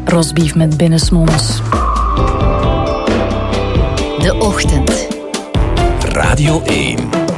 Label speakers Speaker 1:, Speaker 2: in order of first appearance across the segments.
Speaker 1: Rosbief met binnensmonds.
Speaker 2: De Ochtend.
Speaker 3: Radio 1.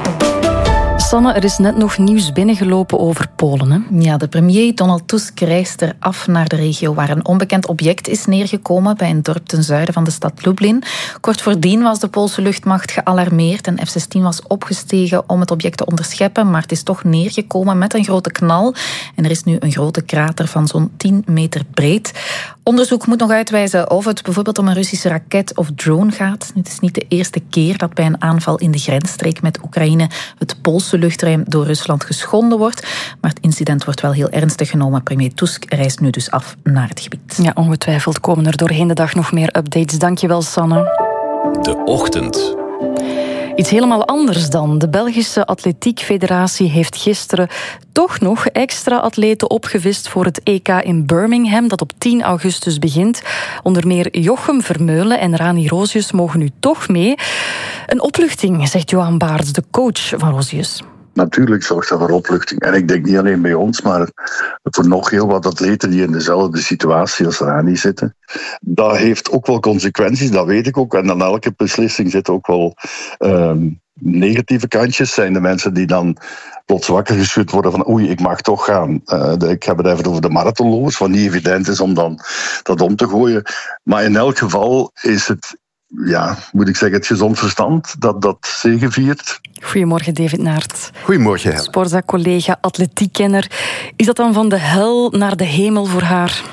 Speaker 1: Sanne, er is net nog nieuws binnengelopen over Polen, hè?
Speaker 4: Ja, de premier Donald Tusk reist er af naar de regio waar een onbekend object is neergekomen bij een dorp ten zuiden van de stad Lublin. Kort voordien was de Poolse luchtmacht gealarmeerd en F-16 was opgestegen om het object te onderscheppen, maar het is toch neergekomen met een grote knal. En er is nu een grote krater van zo'n 10 meter breed. Onderzoek moet nog uitwijzen of het bijvoorbeeld om een Russische raket of drone gaat. Het is niet de eerste keer dat bij een aanval in de grensstreek met Oekraïne het Poolse luchtruim door Rusland geschonden wordt. Maar het incident wordt wel heel ernstig genomen. Premier Tusk reist nu dus af naar het gebied.
Speaker 1: Ja, ongetwijfeld komen er doorheen de dag nog meer updates. Dankjewel, Sanne.
Speaker 3: De Ochtend.
Speaker 1: Iets helemaal anders dan. De Belgische Atletiek Federatie heeft gisteren toch nog extra atleten opgevist voor het EK in Birmingham, dat op 10 augustus begint. Onder meer Jochem Vermeulen en Rani Roosius mogen nu toch mee. Een opluchting, zegt Johan Baerts, de coach van Roosius.
Speaker 5: Natuurlijk zorgt dat voor opluchting. En ik denk niet alleen bij ons, maar voor nog heel wat atleten die in dezelfde situatie als Rani zitten. Dat heeft ook wel consequenties, dat weet ik ook. En aan elke beslissing zitten ook wel negatieve kantjes. Zijn de mensen die dan plots wakker geschud worden van oei, ik mag toch gaan. Ik heb het even over de marathonlopers, wat niet evident is om dan dat om te gooien. Maar in elk geval is het, ja, moet ik zeggen, het gezond verstand dat zegeviert.
Speaker 1: Goedemorgen, David Naert.
Speaker 6: Goedemorgen, Helle.
Speaker 1: Sporza-collega, atletiekkenner. Is dat dan van de hel naar de hemel voor haar?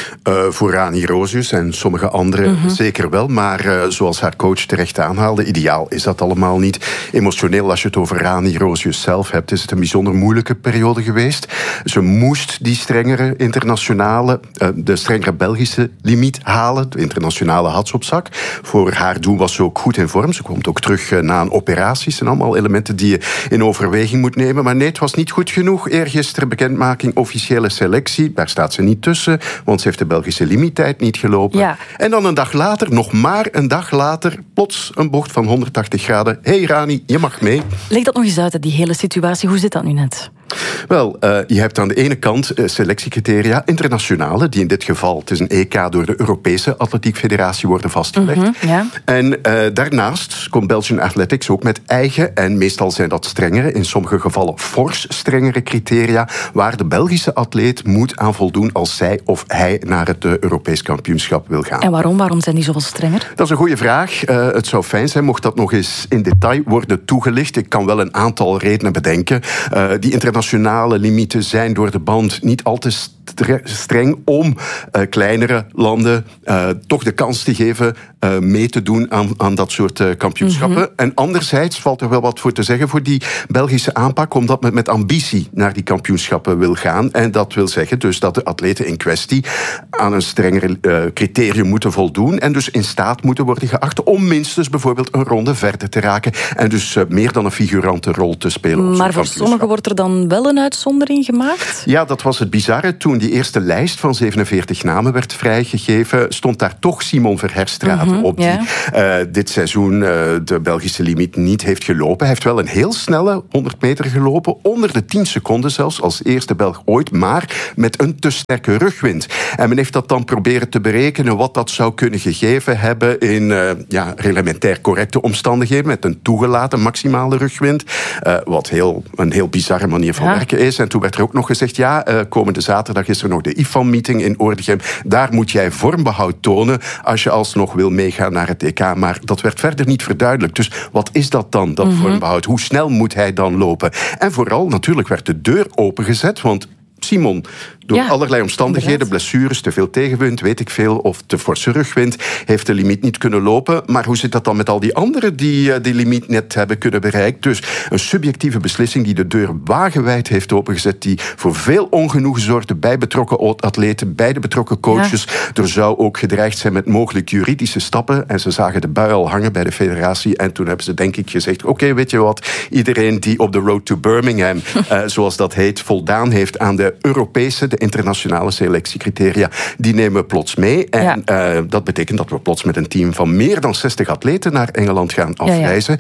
Speaker 6: Voor Rani Roosius en sommige anderen zeker wel. Maar zoals haar coach terecht aanhaalde, ideaal is dat allemaal niet. Emotioneel, als je het over Rani Roosius zelf hebt, is het een bijzonder moeilijke periode geweest. Ze moest die strengere internationale, de strengere Belgische limiet halen. De internationale had ze op zak. Voor haar doen was ze ook goed in vorm. Ze komt ook terug na een operatie. En allemaal elementen die je in overweging moet nemen. Maar nee, het was niet goed genoeg. Eergisteren bekendmaking, officiële selectie. Daar staat ze niet tussen, want ze heeft de Belgische limiettijd niet gelopen.
Speaker 1: Ja.
Speaker 6: En dan een dag later, nog maar een dag later, plots een bocht van 180 graden. Hey Rani, je mag mee.
Speaker 1: Leg dat nog eens uit, die hele situatie. Hoe zit dat nu net?
Speaker 6: Wel, je hebt aan de ene kant selectiecriteria, internationale, die in dit geval, het is een EK door de Europese Atletiek Federatie, worden vastgelegd.
Speaker 1: Ja.
Speaker 6: En daarnaast komt Belgian Athletics ook met eigen, en meestal zijn dat strengere, in sommige gevallen fors strengere criteria, waar de Belgische atleet moet aan voldoen als zij of hij naar het Europees kampioenschap wil gaan.
Speaker 1: En waarom? Waarom zijn die zoveel strenger?
Speaker 6: Dat is een goede vraag. Het zou fijn zijn mocht dat nog eens in detail worden toegelicht. Ik kan wel een aantal redenen bedenken. Die internationale limieten zijn door de band niet al te streng om kleinere landen toch de kans te geven mee te doen aan dat soort kampioenschappen. En anderzijds valt er wel wat voor te zeggen voor die Belgische aanpak, omdat men met ambitie naar die kampioenschappen wil gaan. En dat wil zeggen dus dat de atleten in kwestie aan een strengere criterium moeten voldoen en dus in staat moeten worden geacht om minstens bijvoorbeeld een ronde verder te raken en dus meer dan een figurante rol te spelen.
Speaker 1: Maar voor sommigen wordt er dan wel een uitzondering gemaakt?
Speaker 6: Ja, dat was het bizarre. Toen die eerste lijst van 47 namen werd vrijgegeven, stond daar toch Simon Verherstraeten op, die dit seizoen de Belgische limiet niet heeft gelopen. Hij heeft wel een heel snelle 100 meter gelopen, onder de 10 seconden zelfs, als eerste Belg ooit, maar met een te sterke rugwind. En men heeft dat dan proberen te berekenen wat dat zou kunnen gegeven hebben in reglementair correcte omstandigheden, met een toegelaten maximale rugwind, wat een heel bizarre manier van werken is. En toen werd er ook nog gezegd, komende zaterdag is er nog de IFAM-meeting in Oordegem. Daar moet jij vormbehoud tonen als je alsnog wil meegaan naar het EK. Maar dat werd verder niet verduidelijkt. Dus wat is dat dan, dat vormbehoud? Hoe snel moet hij dan lopen? En vooral, natuurlijk werd de deur opengezet, want Simon, door allerlei omstandigheden, inderdaad, blessures, te veel tegenwind, weet ik veel, of te forse rugwind, heeft de limiet niet kunnen lopen. Maar hoe zit dat dan met al die anderen die die limiet net hebben kunnen bereiken? Dus een subjectieve beslissing die de deur wagenwijd heeft opengezet, die voor veel ongenoegen zorgde bij betrokken atleten, bij de betrokken coaches. Ja. Er zou ook gedreigd zijn met mogelijk juridische stappen. En ze zagen de bui al hangen bij de federatie. En toen hebben ze denk ik gezegd, oké, weet je wat, iedereen die op de road to Birmingham, zoals dat heet, voldaan heeft aan de Europese, de internationale selectiecriteria, die nemen we plots mee. En dat betekent dat we plots met een team van meer dan 60 atleten naar Engeland gaan afreizen.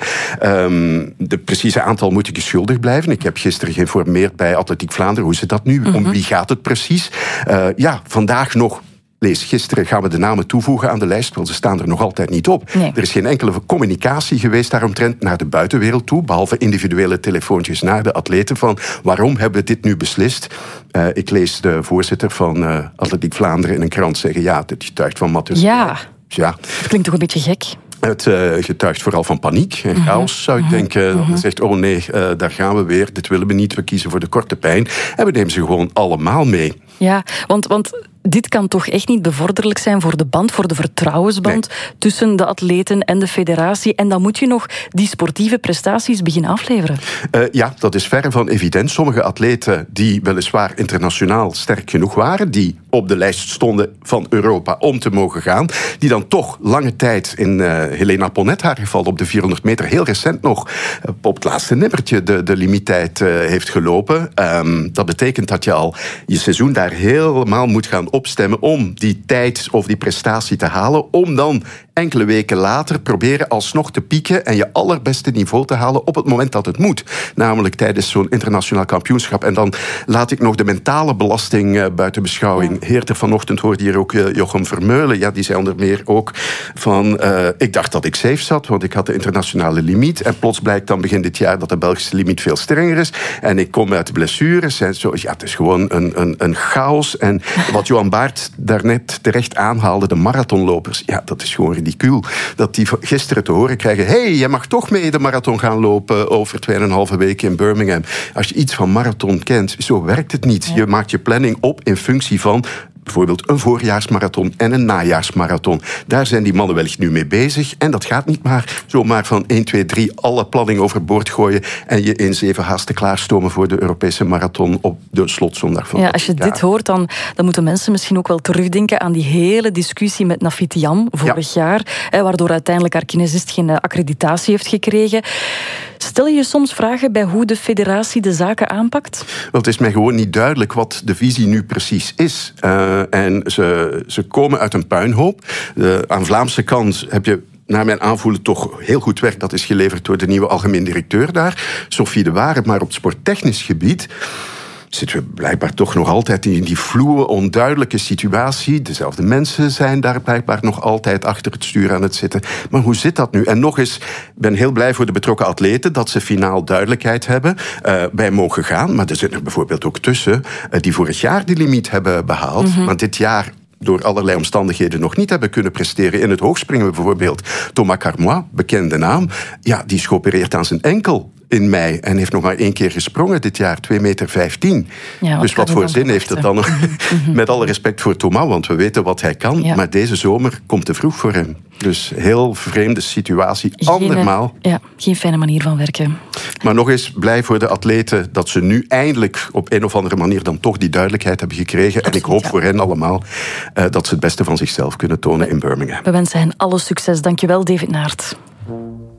Speaker 6: De precieze aantal moet ik je schuldig blijven. Ik heb gisteren geïnformeerd bij Atletiek Vlaanderen. Hoe zit dat nu? Om wie gaat het precies? Vandaag nog lees, gisteren gaan we de namen toevoegen aan de lijst, want ze staan er nog altijd niet op.
Speaker 1: Nee.
Speaker 6: Er is geen enkele communicatie geweest daaromtrent naar de buitenwereld toe, behalve individuele telefoontjes naar de atleten van waarom hebben we dit nu beslist. Ik lees de voorzitter van Atletiek Vlaanderen in een krant zeggen, ja, dit getuigt van Matthäus.
Speaker 1: Ja,
Speaker 6: ja,
Speaker 1: dat klinkt toch een beetje gek.
Speaker 6: Het getuigt vooral van paniek en chaos, zou ik denken. Dat men zegt, oh nee, daar gaan we weer, dit willen we niet, we kiezen voor de korte pijn. En we nemen ze gewoon allemaal mee.
Speaker 1: Ja, want dit kan toch echt niet bevorderlijk zijn voor de band, voor de vertrouwensband tussen de atleten en de federatie. En dan moet je nog die sportieve prestaties beginnen afleveren.
Speaker 6: Ja, dat is verre van evident. Sommige atleten die weliswaar internationaal sterk genoeg waren, die op de lijst stonden van Europa om te mogen gaan, die dan toch lange tijd in Helena Ponnet, haar geval op de 400 meter, heel recent nog op het laatste nippertje de limiettijd heeft gelopen. Dat betekent dat je al je seizoen daar helemaal moet gaan opstemmen om die tijd of die prestatie te halen, om dan enkele weken later proberen alsnog te pieken en je allerbeste niveau te halen op het moment dat het moet. Namelijk tijdens zo'n internationaal kampioenschap. En dan laat ik nog de mentale belasting buiten beschouwing. Heerter, vanochtend hoorde hier ook Jochem Vermeulen. Ja, die zei onder meer ook van ik dacht dat ik safe zat, want ik had de internationale limiet. En plots blijkt dan begin dit jaar dat de Belgische limiet veel strenger is. En ik kom uit blessures. En zo, ja, het is gewoon een chaos. En wat Johan Baert daarnet terecht aanhaalde, de marathonlopers, ja, dat is gewoon ridicuul. Dat die gisteren te horen krijgen, hey, jij mag toch mee de marathon gaan lopen over 2,5 weken in Birmingham. Als je iets van marathon kent, zo werkt het niet. Ja. Je maakt je planning op in functie van bijvoorbeeld een voorjaarsmarathon en een najaarsmarathon. Daar zijn die mannen wellicht nu mee bezig. En dat gaat niet maar zomaar van 1, 2, 3 alle planning overboord gooien en je in 7 haasten klaarstomen voor de Europese marathon op de slotzondag van
Speaker 1: als je dit hoort, dan moeten mensen misschien ook wel terugdenken aan die hele discussie met Nafiti Jam vorig jaar, waardoor uiteindelijk haar kinesist geen accreditatie heeft gekregen. Stel je soms vragen bij hoe de federatie de zaken aanpakt?
Speaker 6: Wel, het is mij gewoon niet duidelijk wat de visie nu precies is. En ze komen uit een puinhoop. Aan Vlaamse kant heb je naar mijn aanvoelen toch heel goed werk. Dat is geleverd door de nieuwe algemeen directeur daar, Sophie de Waare. Maar op het sporttechnisch gebied zitten we blijkbaar toch nog altijd in die vloe, onduidelijke situatie. Dezelfde mensen zijn daar blijkbaar nog altijd achter het stuur aan het zitten. Maar hoe zit dat nu? En nog eens, ik ben heel blij voor de betrokken atleten dat ze finaal duidelijkheid hebben. Wij mogen gaan, maar er zitten er bijvoorbeeld ook tussen die vorig jaar die limiet hebben behaald. Maar dit jaar door allerlei omstandigheden nog niet hebben kunnen presteren. In het hoogspringen bijvoorbeeld Thomas Carmois, bekende naam, ja, die is geopereerd aan zijn enkel in mei en heeft nog maar 1 keer gesprongen dit jaar, 2,15 meter. Ja, dus wat voor zin heeft het dan nog? Met alle respect voor Thomas, want we weten wat hij kan, maar deze zomer komt te vroeg voor hem. Dus heel vreemde situatie, andermaal.
Speaker 1: Geen fijne manier van werken.
Speaker 6: Maar nog eens blij voor de atleten dat ze nu eindelijk op een of andere manier dan toch die duidelijkheid hebben gekregen. En ik hoop voor hen allemaal dat ze het beste van zichzelf kunnen tonen in Birmingham.
Speaker 1: We wensen hen alle succes. Dankjewel, David Naert.